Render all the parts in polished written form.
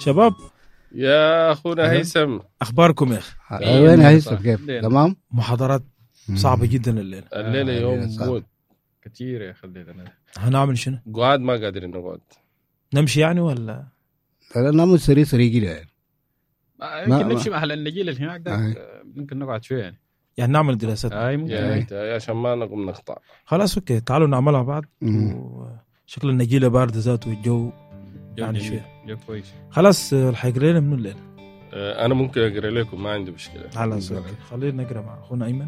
شباب يا أخونا هيثم، أخباركم يا أخي؟ وين هيثم كيف؟ تمام. محاضرات صعبة جدا الليلة يوم صعب. موت كتير يا خلينا هنعمل شنو؟ قعد ما قادرين نقعد. نمشي يعني ولا لا نعمل سريع كده يعني. يمكن نمشي مع النجيل اللي هناك ده، ممكن نقعد شوية يعني نعمل دراسات؟ ممكن يا عشان ما نقوم نقطع. خلاص أوكي، تعالوا نعملها بعد. شكل النجيلة باردة ذاته والجو يعني شوية كويس. خلاص الحيقرأ لنا منو الليلة؟ أنا ممكن أقرأ لكم، ما عندي مشكلة. خلاص أوكي، خلينا نقرأ مع أخونا أيمن.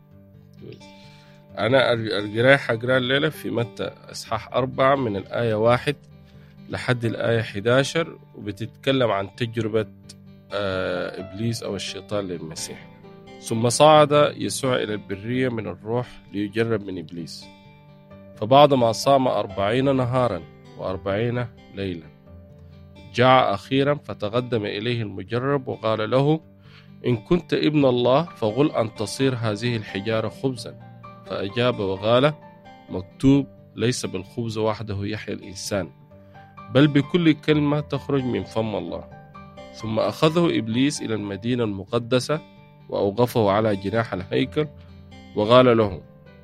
أنا القراءة حقرأ الليلة في متى إصحاح 4 من الآية 1 لحد الآية 11، وبتتكلم عن تجربة إبليس أو الشيطان للمسيح. ثم صعد يسوع إلى البرية من الروح ليجرب من إبليس، فبعدما صام 40 نهارا و40 ليلا جاع أخيرا، فتقدم إليه المجرب وقال له: إن كنت ابن الله فقل أن تصير هذه الحجارة خبزا. فأجاب وقال: مكتوب: ليس بالخبز وحده يحيى الإنسان، بل بكل كلمة تخرج من فم الله. ثم أخذه إبليس إلى المدينة المقدسة وأوقفه على جناح الهيكل وقال له: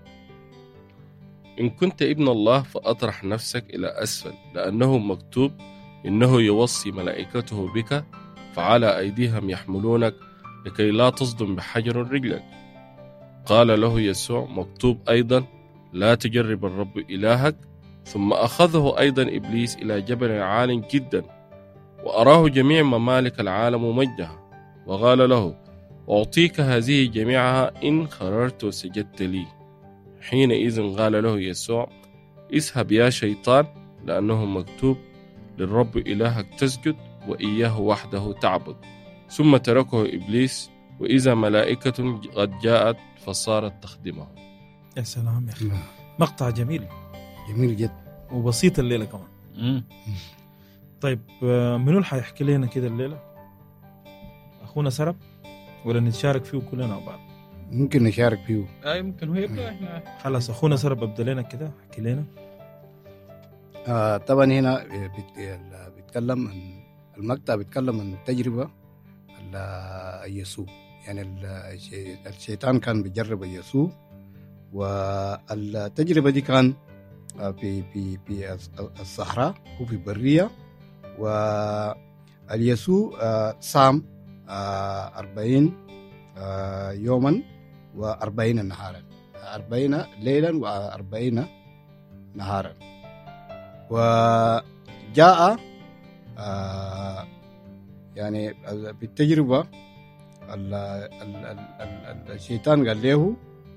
إن كنت ابن الله فأطرح نفسك إلى أسفل، لأنه مكتوب: إنه يوصي ملائكته بك فعلى أيديهم يحملونك لكي لا تصدم بحجر رجلك. قال له يسوع: مكتوب أيضا: لا تجرب الرب إلهك. ثم أخذه أيضا إبليس إلى جبل عال جدا وأراه جميع ممالك العالم ومجدها، وقال له: أعطيك هذه جميعها إن خررت وسجدت لي. حينئذ قال له يسوع: اذهب يا شيطان، لأنه مكتوب: للرب إلهك تسجد وإياه وحده تعبد. ثم تركه إبليس، وإذا ملائكة قد جاءت فصارت تخدمه. يا سلام يا أخي، مقطع جميل جدا وبسيط الليلة كمان. طيب منو اللي حيحكي لنا كده الليلة؟ أخونا سرب ولا نتشارك فيه كلنا مع بعض؟ ممكن نشارك فيه. ممكن هو يبدأ. إحنا خلاص أخونا سرب أبدأ لنا كده، حكي لنا. طبعا هنا بيتكلم عن المقطع، بيتكلم عن التجربة يسوع. يعني الشيطان كان بيجرب يسوع، والتجربة دي كان في الصحراء وفي البرية. واليسوع صام 40 يوما و40 نهارا، 40 ليلا و40 نهارا. وجاء يعني بالتجربة الشيطان قال له: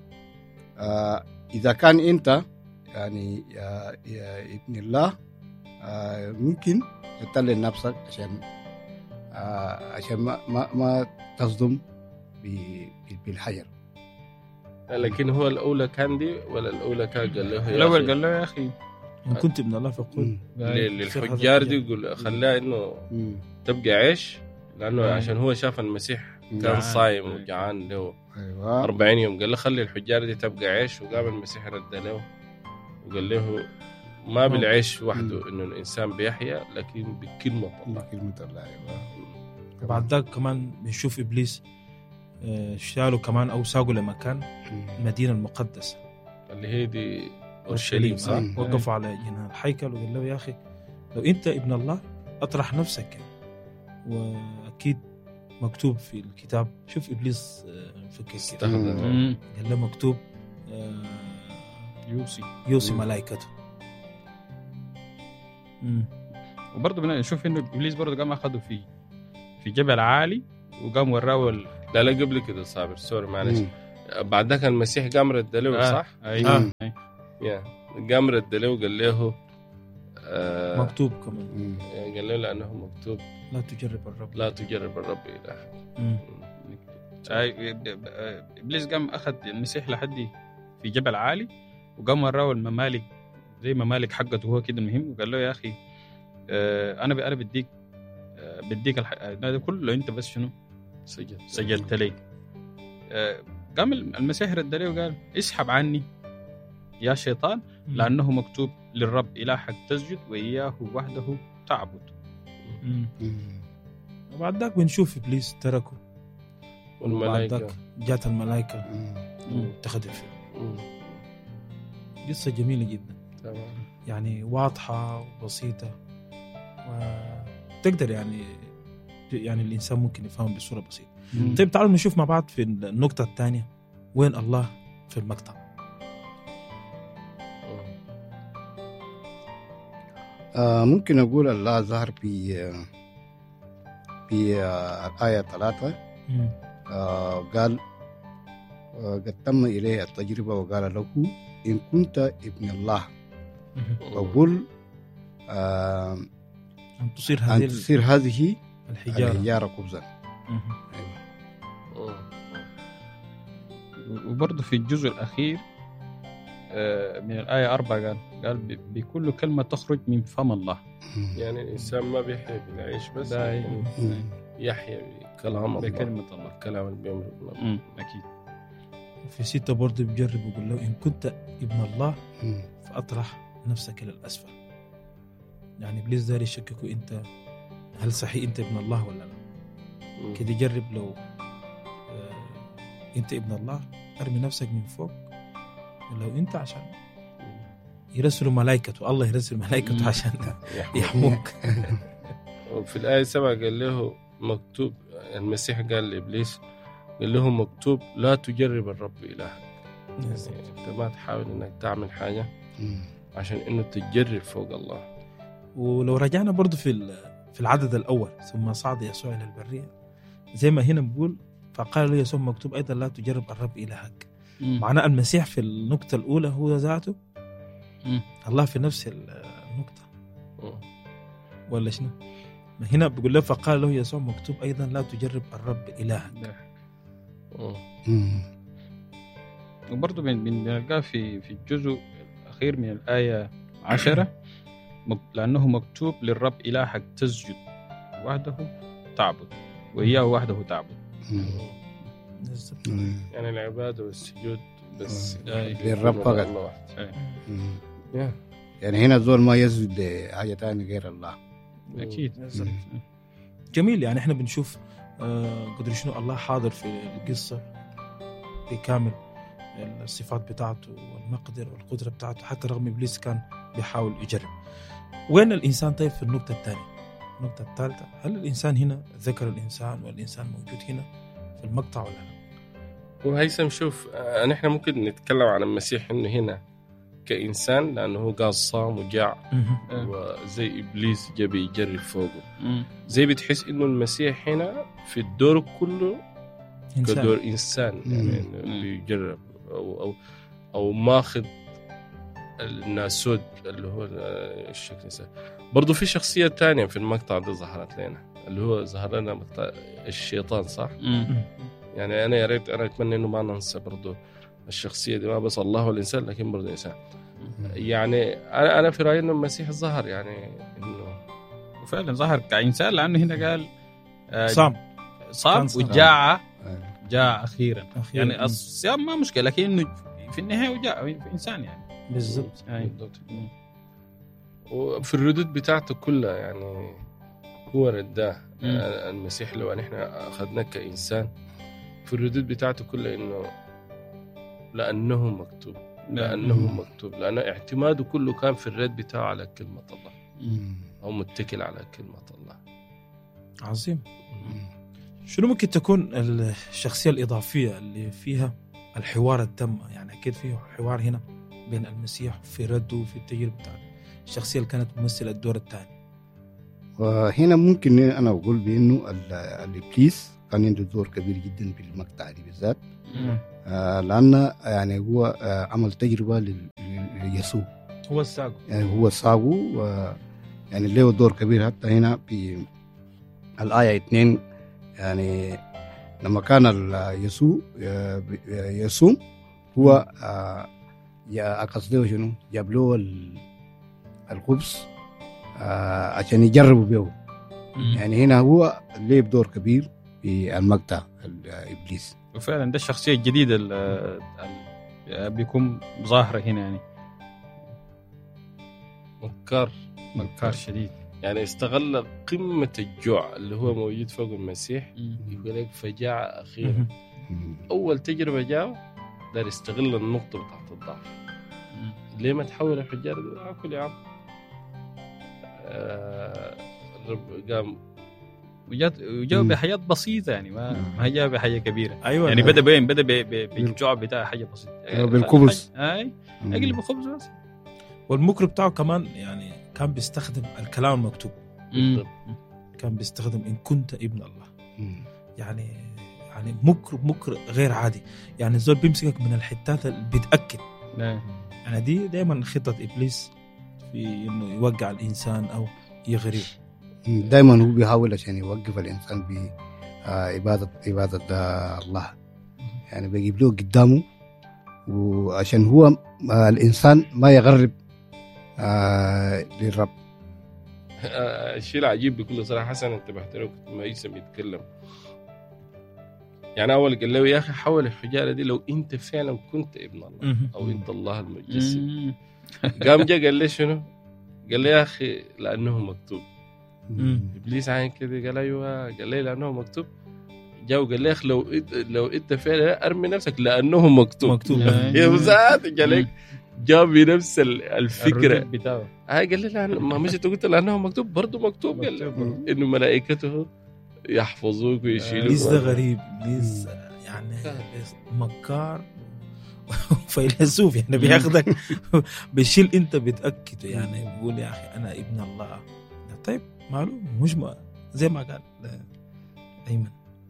إذا كان أنت يعني يا ابن الله ممكن تطلع نفسك عشان ما تصدم بالحجر. لكن هو الأولى كان دي ولا الأولى كان قال له؟ الأول قال له: يا أخي إن كنت ابن الله فقل. للحجار دي يقول خلاه إنه تبقى عيش، لأنه عشان هو شاف المسيح كان صايم وجعان له 40 يوم. قال له خلي الحجار دي تبقى عيش، وقام المسيح رد له وقال له: ما بالعيش وحده إنه الإنسان بيحيا، لكن بكلمة الله. بعد ذلك كمان بنشوف إبليس شالوا كمان أو ساقوا لمكان المدينة المقدسة اللي هي دي أورشليم، صح؟ وقفوا على جناح الهيكل وقال له: يا أخي لو أنت ابن الله أطرح نفسك. وأكيد مكتوب في الكتاب. شوف إبليس فكر استخدم، قال له مكتوب يوصي ملائكته. وبرضه بنشوف إنه إبليس برضه قام أخذه في جبل عالي وقام وراه لا قبل كده صابر، سوري معلش. بعد ذاك المسيح قام رد له، صح؟ أيوه. قام رد له وقال له مكتوب كمان، قال له لأنه مكتوب: لا تجرب الرب إلهك. إبليس قام أخذ المسيح لحد في جبل عالي وقام وراه الممالك زي ممالك حقته هو كده المهم، وقال له: يا أخي أنا بديك هذا كله أنت بس شنو سجدت لي. قام المسيح رد عليه وقال: اسحب عني يا شيطان، لأنه مكتوب: للرب إلهك تسجد وإياه وحده تعبد. وبعد ذاك بنشوف إبليس تركه، والملائكة جات الملائكة اتخذت فيه. قصة جميلة جدا، تمام. يعني واضحة وبسيطة، وتقدر يعني الإنسان ممكن يفهم بصورة بسيطة. طيب تعالوا نشوف مع بعض في النقطة الثانية وين الله في المقطع. ممكن أقول الله ظهر في الآية 3. قال قد تم إليه التجربة وقال له إن كنت ابن الله وقل أن تصير هذه الحجارة خبزا. وبرضه في الجزء الأخير من الآية 4 قال بكل كلمة تخرج من فم الله. يعني الإنسان ما بيحيا بالعيش بس، يعني يحيا بكلام الله، بكلمة الله، الكلام اللي بيمر الله. أكيد. في 6 برضه بيجرب ويقول له إن كنت ابن الله فأطرح نفسك إلى الأسفل. يعني إبليس داري يشككوا أنت هل صحيح أنت ابن الله ولا لا. كده يجرب لو أنت ابن الله أرمي نفسك من فوق، ولو أنت عشان يرسلوا ملائكته، الله يرسل ملائكته عشان يحموك. وفي الآية 7 قال له مكتوب، المسيح قال لإبليس قال له مكتوب لا تجرب الرب إلهك. أنت ما تحاول إنك تعمل حاجة عشان إنه تجرب فوق الله. ولو رجعنا برضو في العدد الأول ثم صعد يسوع إلى البرية، زي ما هنا بقول فقال له يسوع مكتوب أيضا لا تجرب الرب إلهك. معناه المسيح في النقطة الأولى هو ذاته، الله في نفس النقطة ولا شنو؟ هنا بيقول له فقال له يسوع مكتوب أيضا لا تجرب الرب إلهك. وبرضه بنلقاه في الجزء الأخير من الآية 10 لأنه مكتوب للرب إلهك تسجد وحده تعبد وإياه وحده تعبد. يعني العبادة والسجود بس للرب فقط. يعني هنا الزول ما يسجد حاجة تانية غير الله. أكيد. جميل. يعني احنا بنشوف قدر شنو الله حاضر في القصة بكامل الصفات بتاعته والمقدر والقدرة بتاعته، حتى رغم إبليس كان بيحاول يجرب. وين الإنسان طيب في النقطة الثانية؟ النقطة الثالثة، هل الإنسان هنا ذكر الإنسان والإنسان موجود هنا في المقطع ولا لا؟ وهيثم شوف، نحن ممكن نتكلم عن المسيح إنه هنا كإنسان لأنه قال صام وجاع وزي إبليس جاب يجرب فوقه. زي بتحس إنه المسيح هنا في الدور كله إنسان. كدور إنسان يعني بيجرب أو ماخذ الناسود اللي هو الشكل. برضو في شخصية تانية في المقطع ده ظهرت لنا، اللي هو ظهر لنا مقطع الشيطان، صح؟ يعني أنا يا ريت أنا أتمنى إنه ما ننسى برضو الشخصية دي، ما بس الله والإنسان لكن برضو إنسان. يعني أنا في رأيي إنه المسيح ظهر يعني إنه وفعلا ظهر كإنسان، لأنه هنا قال صام وجاع أخيرا. يعني الصيام ما مشكلة، لكنه في النهاية وجاء إنسان يعني. بالضبط. وفي الردود بتاعته كلها يعني هو رداه المسيح. لو نحن أخذناه كإنسان في الردود بتاعته كلها إنه لأنه مكتوب لأن اعتماده كله كان في الرد بتاعه على كلمة الله أو متكل على كلمة الله. عظيم. شنو ممكن تكون الشخصية الإضافية اللي فيها الحوار التام؟ يعني أكيد فيه حوار هنا بين المسيح في رده وفي التجربة بتاعته، الشخصية اللي كانت ممثلة الدور الثاني. وهنا ممكن أنا أقول بأنه الإبليس كان عنده دور كبير جدا في المقطع دي بالذات، لأن يعني هو عمل تجربة ليسوع، هو الساقو، يعني هو الساقو، يعني له دور كبير. حتى هنا في الآية 2 يعني لما كان يسوع يصوم هو قصده شنو؟ جاب له الخبز عشان يجربوا به. يعني هنا هو ليه دور كبير في المقطع الإبليس. وفعلا ده الشخصية الجديدة اللي بيكون ظاهرة هنا، يعني مكار شديد. يعني استغل قمة الجوع اللي هو موجود فوق المسيح. يقول لك فجاع أخيرا. أول تجربة جاء دار يستغل النقطة بتاعت الضعف. ليه ما تحول الحجارة؟ أكل يا عم. الرب قام وجاء بحياة بسيطة يعني ما جاء بحاجة كبيرة. أيوة يعني بدأ بالجوع بتاع حاجة بسيطة بالخبز. أقل بالخبز بس. والمكر بتاعه كمان يعني كان بيستخدم الكلام المكتوب. كان بيستخدم إن كنت ابن الله. يعني مكر غير عادي. يعني الزول بيمسكك من الحتات اللي بيتأكد. يعني دي دايما خطة إبليس في إنه يوقع الإنسان أو يغريه. دايما هو بيحاول عشان يوقف الإنسان بعبادة الله. يعني بيجيب له قدامه وعشان هو الإنسان ما يغرب للرب. الشيء العجيب بكل صراحة حسن انتبهت له ما يسمى يتكلم. يعني أول قال له يا أخي حول الحجارة دي لو أنت فعلا كنت ابن الله أو أنت الله المتجسد. قام جاء قال لي شنو؟ قال لي يا أخي لأنه مكتوب. إبليس عين كده قال أيوة. قال لي لأنه مكتوب. جاء وقال لي يا أخي لو أنت فعلا أرمي نفسك لأنه مكتوب. يا مساعد قال لك جاب بنفس الفكرة بتاعه. قال لي لا ما مش قلت لأنه مكتوب برضو مكتوب. قال لي إنه ملائكته يحفظوك ويشيلوك. ليس ده غريب. ليس يعني مكار فيلسوف. يعني بياخدك بيشيل انت بتأكده. يعني بيقول يا أخي أنا ابن الله. طيب معلوم مش زي ما قال أيمن.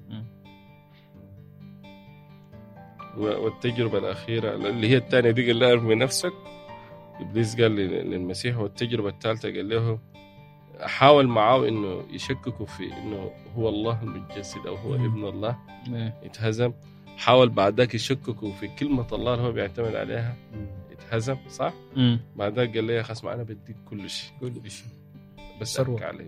والتجربة الأخيرة اللي هي الثانية دي قال له ارمي نفسك. إبليس قال للمسيح. والتجربة الثالثة قال له حاول معاه إنه يشككوا في إنه هو الله المتجسد أو هو ابن الله. يتهزم. حاول بعد ذاك يشككوا في كلمة الله اللي هو بيعتمد عليها. يتهزم صح. بعد ذاك قال لي يا خصم أنا بديك كل شيء بس أرك عليه.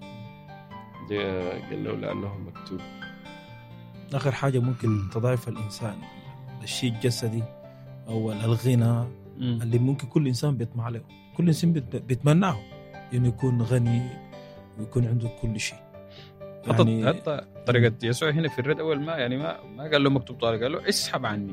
قال له لأنه مكتوب. آخر حاجة ممكن تضعف الإنسان الشيء الجسدي أو الغنى اللي ممكن كل إنسان بيطمع له. كل إنسان بيتمناه إنه يكون غني ويكون عنده كل شيء. يعني حتى طريقة يسوع هنا في الرد أول ما قال له مكتوب طارق. قال له اسحب عني.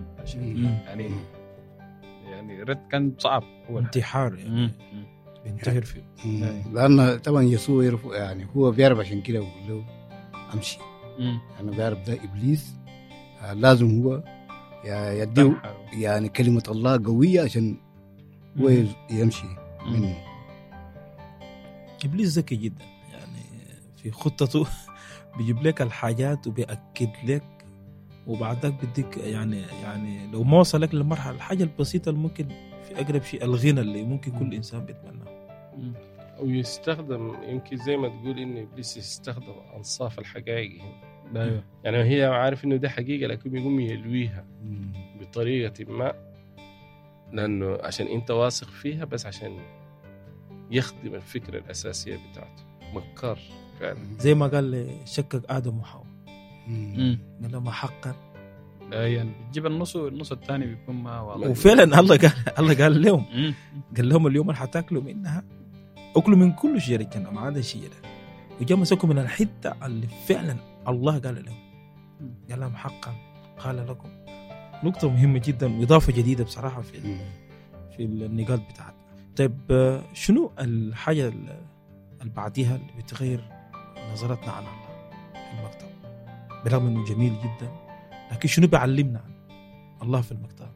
يعني الرد كان صعب. هو انتحار يعني بينتحر فيه. لأن طبعا يسوع يعرف يعني هو بيعرف عشان كده يقول له أمشي. أنا بيعرف ده إبليس لازم هو يديه يعني كلمة الله قوية عشان هو يمشي منه. إبليس ذكي جدا. يعني في خطته بيجيب لك الحاجات وبيأكد لك وبعدك بديك يعني لو ما وصلك للمرحلة الحاجة البسيطة اللي ممكن في أقرب شيء الغنى اللي ممكن كل إنسان بيتمناه. أو يستخدم يمكن زي ما تقول إن إبليس يستخدم أنصاف الحقائق هنا. يعني هي عارف إنه ده حقيقة لكن يقوم يلويها بطريقة ما لأنه عشان أنت واثق فيها بس عشان يخدم الفكرة الأساسية بتاعته. مكار فعلا. زي ما قال شكك آدم وحواء. قال لهم حقا. يعني بتجيب النص الثاني بيكون ما واضح. وفعلا الله قال لهم قال لهم اليوم اللي حتاكلوا منها أكلوا من كل شجرة الجنة ما عدا شجرة. وجاء مسكوا من الحتة اللي فعلا الله قال لهم. قال لهم حقا قال لكم. نقطة مهمة جدا وإضافة جديدة بصراحة في النقاط بتاعتنا. طيب شنو الحاجة اللي بعديها اللي بتغير نظرتنا عن الله في المكتب برغم إنه جميل جدا لكن شنو بيعلمنا عن الله في المكتب؟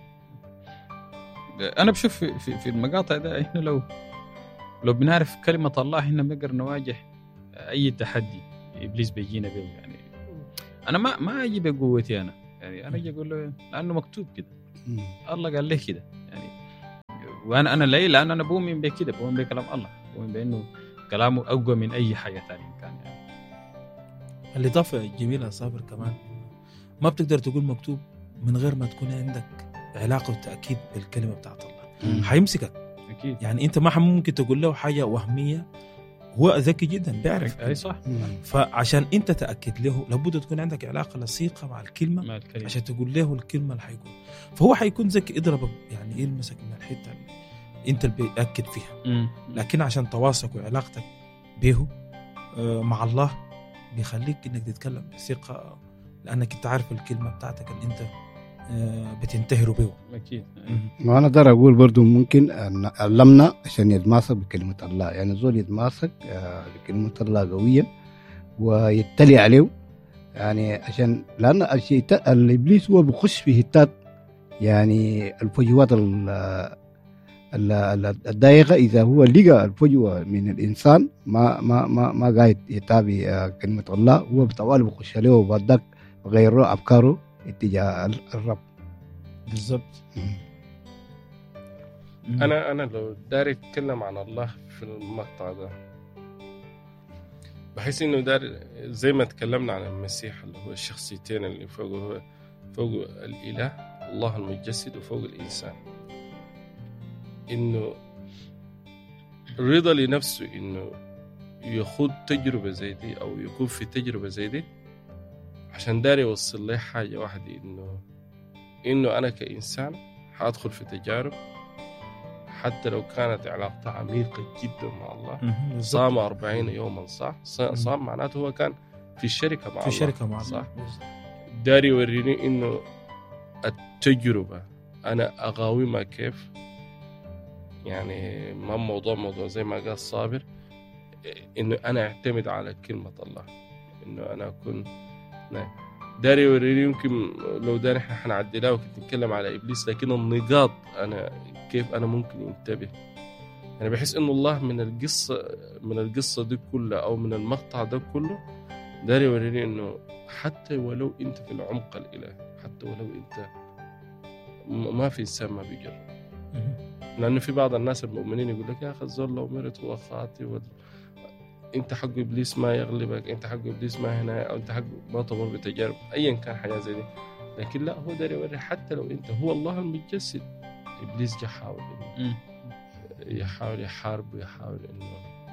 أنا بشوف في المقاطع ده إحنا لو بنعرف كلمة الله إحنا بنقدر نواجه أي تحدي إبليس بيجينا به. يعني أنا ما أجي بقوتي أنا يعني أجي أقول له لأنه مكتوب كده. الله قال لي كده يعني وأنا لأن أنا بؤمن بكده بؤمن بكلام الله بؤمن بأنه كلامه أقوى من أي حاجة ثانية كان. يعني الإضافة الجميلة صابر كمان ما بتقدر تقول مكتوب من غير ما تكون عندك علاقة وتأكيد بالكلمة بتاعت الله. حيمسكك أكيد. يعني أنت ما ممكن تقول له حاجة وهمية. هو ذكي جدا بيعرف. أي صح. فعشان أنت تأكد له لابد تكون عندك علاقة لصيقة مع الكلمة عشان تقول له الكلمة اللي حيقول. فهو حيكون ذكي يضربك يعني يلمسك من الحتة اللي أنت اللي بيأكد فيها. لكن عشان تواصلك وعلاقتك به مع الله بيخليك انك تتكلم بثقة، لانك انت عارف الكلمة بتاعتك اللي انت بتنتهر به. اكيد. ما انا اقدر اقول برضو ممكن ان علمنا عشان يتماسك بكلمة الله، يعني زول يتماسك بكلمة الله قوية ويتلي عليه، يعني عشان لان الشيطان الابليس هو بيخش في هتات، يعني الفجوات الضيقة. إذا هو لقى الفجوة من الإنسان ما قاعد يتابع كلمة الله، هو بطوال بخش عليه وبعدك غير أفكاره اتجاه الرب. بالضبط. أنا لو داري أتكلم عن الله في المقطع ده، بحس إنه داري زي ما تكلمنا عن المسيح اللي هو الشخصيتين اللي فوق الإله الله المتجسد وفوق الإنسان، إنه رضا لنفسه إنه يخوض تجربة زي دي أو يكون في تجربة زي دي عشان داري يوصل لي حاجة واحدة، إنه أنا كإنسان حأدخل في تجارب حتى لو كانت علاقتها عميقة جدا مع الله. صام 40 يوما صح؟ صام معناته هو كان في الشركة مع الله، في شركة مع صح؟ داري يوريني إنه التجربة أنا أقاومها كيف، يعني ما موضوع زي ما قال صابر، إنه أنا أعتمد على كلمة الله، إنه أنا أكون داري يوريني. يمكن لو داري إحنا حنعدلها وكنت نتكلم على إبليس، لكن النقاط أنا كيف أنا ممكن ينتبه. أنا بحس إنه الله من القصة دي كلها أو من المقطع ده كله داري يوريني إنه حتى ولو أنت في العمق الإلهي، حتى ولو أنت ما في إنسان ما بيجرب، لأنه في بعض الناس المؤمنين يقول لك يا أخي الزول لو مرت هو خاطئ أنت حق إبليس ما يغلبك، أنت حق إبليس ما هنا، أو أنت حق ما تمر بتجارب أيا كان حاجة زي دي. لكن لا، هو داري يوري حتى لو أنت هو الله المتجسد، إبليس جا حاول يحاول يحارب ويحاول إنه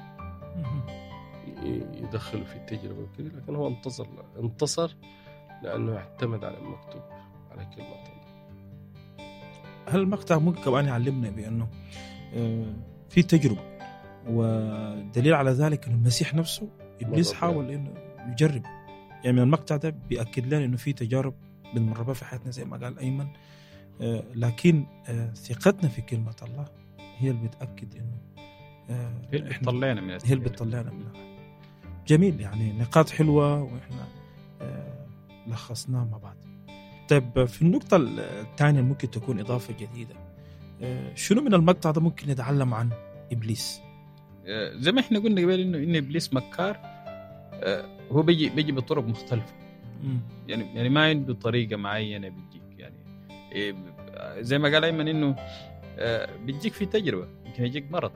يدخله في التجربة وكذا، لكن هو انتصر لأنه اعتمد على المكتوب، على كلمة الله. هل المقطع ممكن كمان يعلمنا بأنه في تجربة، ودليل على ذلك أن المسيح نفسه إبليس حاول إنه يجرب، يعني من المقطع ده بيأكد لنا إنه في تجارب بنمر في حياتنا زي ما قال أيمن، لكن ثقتنا في كلمة الله هي اللي بتأكد إنه هي اللي بتطلعنا منها. جميل، يعني نقاط حلوة وإحنا لخصناها مع بعض. طيب في النقطة الثانية ممكن تكون إضافة جديدة، شنو من المقطع ده ممكن نتعلم عن إبليس؟ زي ما إحنا قلنا قبل إنه إبليس مكار، هو بيجي بطرق مختلفة، يعني ما عنده طريقة معينة بيجيك، يعني زي ما قال أيمن إنه بيجيك في تجربة، يمكن يجيك مرض،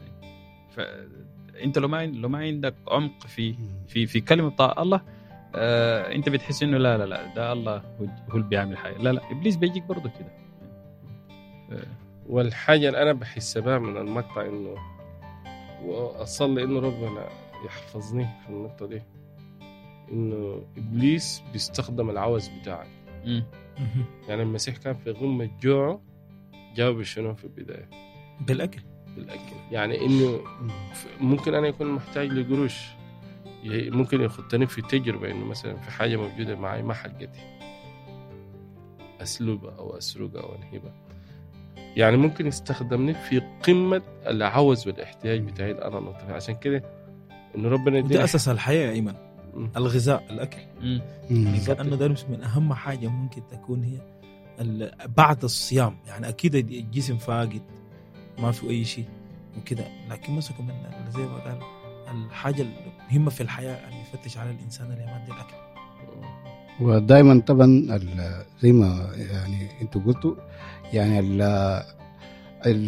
فأنت لو ما عندك عمق في كلمة بتاع الله، انت بتحس انه لا ده الله هو اللي بيعمل حاجه. لا ابليس بيجيك برضه كده. والحاجه اللي انا بحس بها من المقطع انه واصلي انه ربنا يحفظني في النقطه دي، انه ابليس بيستخدم العوز بتاعك. يعني المسيح كان في غمه جوعه، جاوب شنو في البدايه؟ بالاكل. يعني انه ممكن انا يكون محتاج لقروش، ممكن يخطني في تجربة إنه مثلا في حاجة موجودة معي ما حقتي، أسلوبها أو أسرقها أو أنهبها. يعني ممكن يستخدمني في قمة العوز والاحتياج بتاعي أنا نطفي. عشان كده إنه ربنا يدينا، ده أساس الحياة يا إيمان، الغذاء، الأكل. يعني كأنه ده من أهم حاجة ممكن تكون هي بعد الصيام. يعني أكيد الجسم فاقد، ما في أي شيء وكده، لكن مسكوا من زي ما قال الحاجة المهمة في الحياة اللي يفتش على الإنسان اللي يمد الأكل. ودائما طبعا زي ما يعني أنتوا قلتوا، يعني